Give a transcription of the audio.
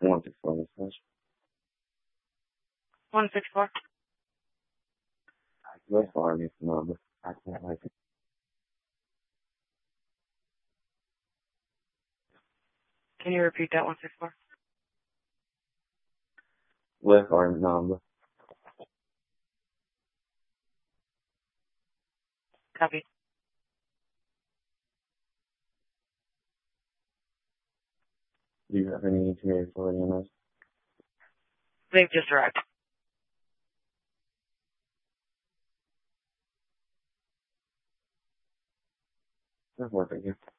164 message. 164. Where's Army's number? I can't like it. Can you repeat that 164? Where's Army's number? Copy. Do you have any ETA for EMS? They've just arrived. That's working.